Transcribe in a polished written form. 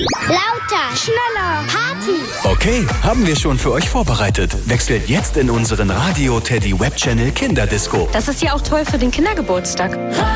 Lauter, schneller, Party. Okay, haben wir schon für euch vorbereitet. Wechselt jetzt in unseren Radio Teddy Web Channel Kinderdisco. Das ist ja auch toll für den Kindergeburtstag.